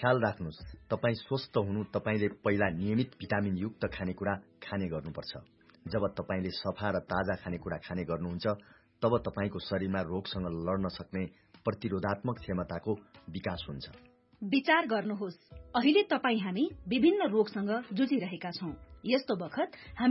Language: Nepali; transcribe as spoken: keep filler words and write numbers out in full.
ख्याल राख्नुस्, तपाई स्वस्थ हुनु तपाईले पहिला नियमित भिटामिन युक्त खानेकुरा खाने गर्नुपर्छ। जब तपाईले सफा र ताजा खानेकुरा खाने गर्नुहुन्छ, तब तपाईको शरीरमा रोगसँग लड्न सक्ने प्रतिरोधात्मक क्षमताको विकास हुन्छ। विचार गर्नुहोस्, अहिले तपाई हामी विभिन्न रोगसँग जुझिरहेका छौं। यस्तो बखत